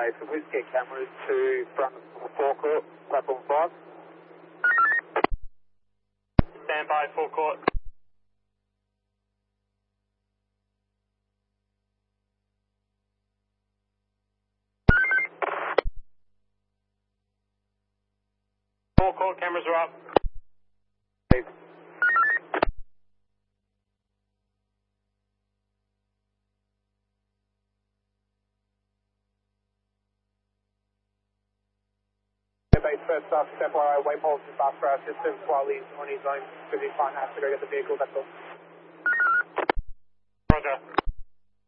base. Could we just get cameras to front of forecourt, platform 5? Stand by, forecourt. Forecourt cameras are up. Base first off, FYI, Waypole's is fast for our systems while he's on his own because he's fine, has to go get the vehicle, that's all. Roger.